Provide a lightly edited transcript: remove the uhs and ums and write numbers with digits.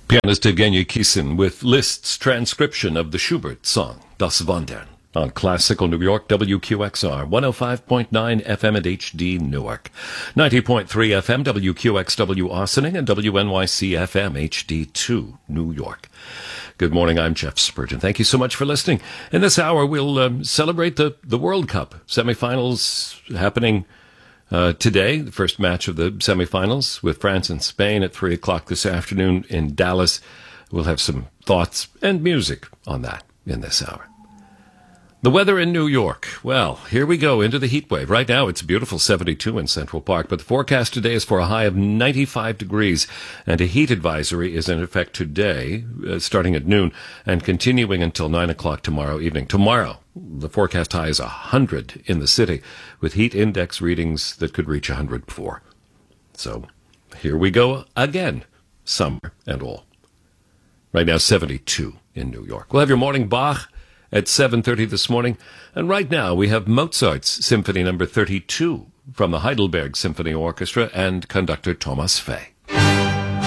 Pianist Evgeny Kissin with Liszt's transcription of the Schubert song, Das Wandern, on Classical New York, WQXR, 105.9 FM at HD Newark, 90.3 FM, WQXW Austining, and WNYC FM HD2 New York. Good morning, I'm Jeff Spurgeon. Thank you so much for listening. In this hour, we'll celebrate the World Cup semifinals happening today, the first match of the semifinals with France and Spain at 3 o'clock this afternoon in Dallas. We'll have some thoughts and music on that in this hour. The weather in New York. Well, here we go into the heat wave. Right now, it's beautiful 72 in Central Park, but the forecast today is for a high of 95 degrees, and a heat advisory is in effect today, starting at noon, and continuing until 9 o'clock tomorrow evening. Tomorrow, the forecast high is 100 in the city, with heat index readings that could reach 104. So, here we go again, summer and all. Right now, 72 in New York. We'll have your morning Bach at 7:30 this morning. And right now we have Mozart's Symphony No. 32 from the Heidelberg Symphony Orchestra and conductor Thomas Fay.